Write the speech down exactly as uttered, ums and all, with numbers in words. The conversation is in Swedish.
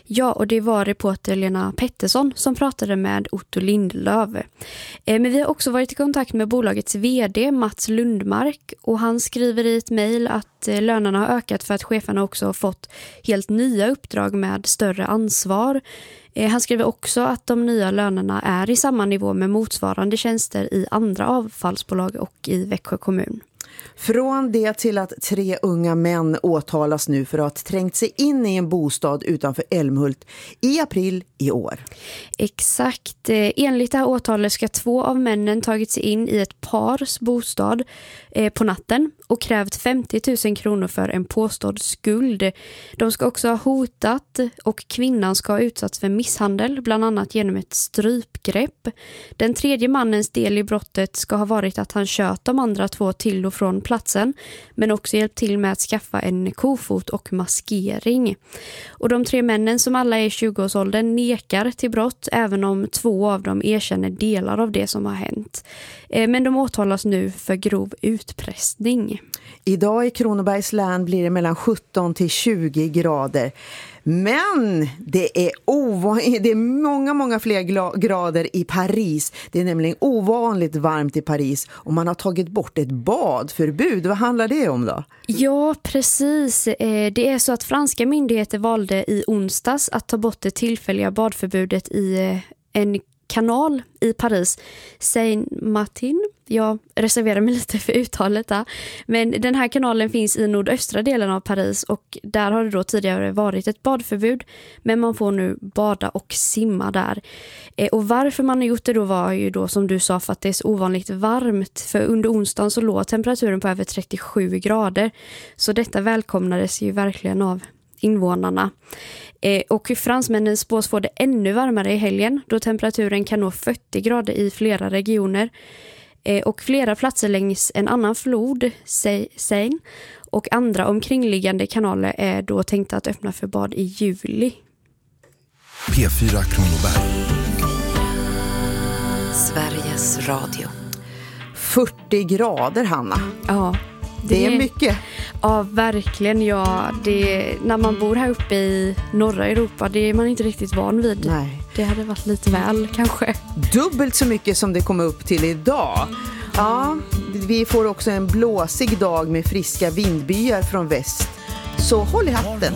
Ja, och det var reporter Lena Pettersson som pratade med Otto Lindlöf. Eh, men vi har också varit i kontakt med bolagets vd Mats Lundmark, och han skriver i ett mejl att eh, lönerna har ökat för att cheferna också har fått helt nya uppdrag med större ansvar. Eh, han skriver också att de nya lönerna är i samma nivå med motsvarande tjänster i andra avfallsbolag och i Växjö kommun. Från det till att tre unga män åtalas nu för att ha trängt sig in i en bostad utanför Älmhult i april i år. Exakt. Enligt det här åtalet ska två av männen tagit sig in i ett pars bostad eh, på natten och krävt femtio tusen kronor för en påstådd skuld. De ska också ha hotat, och kvinnan ska ha utsatts för misshandel, bland annat genom ett strypgrepp. Den tredje mannens del i brottet ska ha varit att han kört de andra två till och från platsen, men också hjälpt till med att skaffa en kofot och maskering. Och de tre männen, som alla är i tjugoårsåldern, nekar till brott, även om två av dem erkänner delar av det som har hänt. Men de åtalas nu för grov utpressning. Idag i Kronobergs län blir det mellan sjutton till tjugo grader. Men det är, ovanligt, det är många, många fler gla- grader i Paris. Det är nämligen ovanligt varmt i Paris, och man har tagit bort ett badförbud. Vad handlar det om då? Ja, precis. Det är så att franska myndigheter valde i onsdags att ta bort det tillfälliga badförbudet i en kanal i Paris, Seine-Martin. Jag reserverar mig lite för uttalet där. Men den här kanalen finns i nordöstra delen av Paris, och där har det då tidigare varit ett badförbud, men man får nu bada och simma där. Och varför man har gjort det då var ju då, som du sa, för att det är så ovanligt varmt. För under onsdagen så låg temperaturen på över trettiosju grader. Så detta välkomnades ju verkligen av invånarna. Eh, och fransmännen spås få det ännu varmare i helgen, då temperaturen kan nå fyrtio grader i flera regioner. Eh, och flera platser längs en annan flod, Seine, och andra omkringliggande kanaler är då tänkta att öppna för bad i juli. P fyra Kronoberg. Sveriges Radio. fyrtio grader, Hanna. Ja. Det, det är mycket. Ja, verkligen. Ja, det, när man bor här uppe i norra Europa, det är man inte riktigt van vid. Nej. Det hade varit lite väl, kanske. Dubbelt så mycket som det kommer upp till idag. Ja, vi får också en blåsig dag med friska vindbyar från väst. Så håll i hatten.